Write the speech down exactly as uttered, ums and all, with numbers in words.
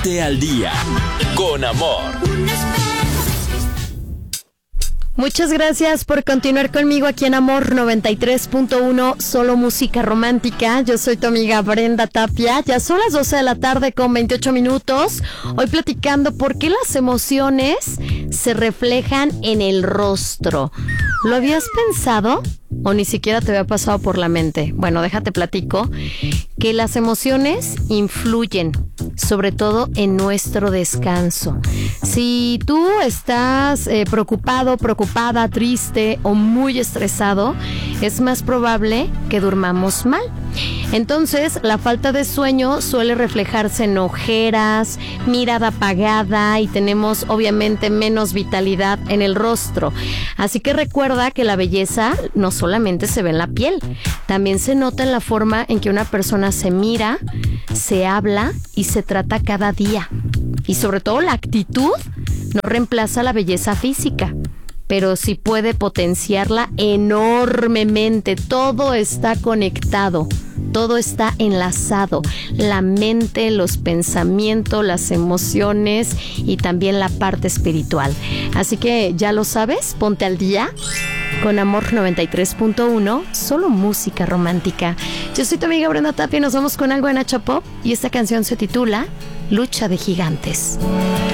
Ponte al día con Amor. Muchas gracias por continuar conmigo aquí en Amor noventa y tres punto uno, solo música romántica. Yo soy tu amiga Brenda Tapia. Ya son las doce de la tarde con veintiocho minutos. Hoy platicando por qué las emociones se reflejan en el rostro. ¿Lo habías pensado? ¿O ni siquiera te había pasado por la mente? Bueno, déjate platico que las emociones influyen, sobre todo en nuestro descanso. Si tú estás eh, preocupado, preocupada, triste o muy estresado, es más probable que durmamos mal. Entonces, la falta de sueño suele reflejarse en ojeras, mirada apagada y tenemos obviamente menos vitalidad en el rostro. Así que recuerda que la belleza no solamente se ve en la piel, también se nota en la forma en que una persona se mira, se habla y se trata cada día. Y sobre todo la actitud no reemplaza la belleza física, pero sí puede potenciarla enormemente. Todo está conectado, todo está enlazado. La mente, los pensamientos, las emociones y también la parte espiritual. Así que ya lo sabes, ponte al día con Amor noventa y tres punto uno, solo música romántica. Yo soy tu amiga Brenda Tapia y nos vamos con algo de Nacho Pop y esta canción se titula Lucha de Gigantes.